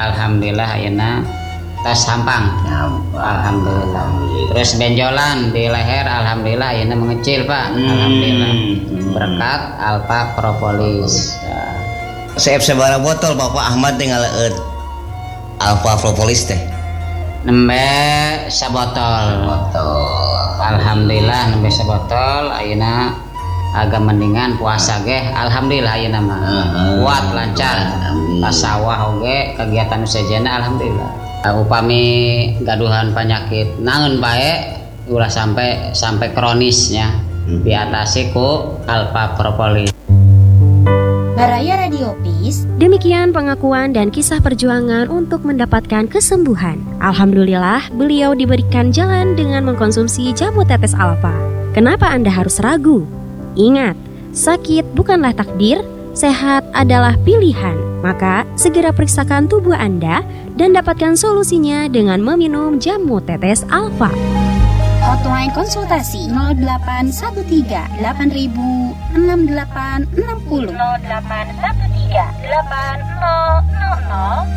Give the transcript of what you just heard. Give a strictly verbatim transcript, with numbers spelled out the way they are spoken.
alhamdulillah ayeuna tas hampang. Alhamdulillah. Terus benjolan di leher alhamdulillah ayeuna mengecil Pak. Hmm. Alhamdulillah. Berkat Alpha Propolis. Seep sabaraha botol Bapak Ahmad teh ngaleut Alpha Propolis teh? Nembe sabotol. Botol. Alhamdulillah nembe sabotol ayeuna agak mendingan puasa ge alhamdulillah ayeuna mah. Kuat lancar. Pas sawah oge kegiatan usajana alhamdulillah. Uh, upami gaduhan penyakit naon bae ulah sampai sampai kronisnya hmm. diatasi ku Alpha Propolis. Baraya Radio Peace. Demikian pengakuan dan kisah perjuangan untuk mendapatkan kesembuhan. Alhamdulillah beliau diberikan jalan dengan mengkonsumsi jamu tetes Alpha. Kenapa Anda harus ragu? Ingat, sakit bukanlah takdir, sehat adalah pilihan. Maka segera periksakan tubuh Anda dan dapatkan solusinya dengan meminum jamu tetes Alpha. Hotline konsultasi nol delapan satu tiga delapan ribu enam delapan enam nol nol delapan satu tiga delapan nol nol nol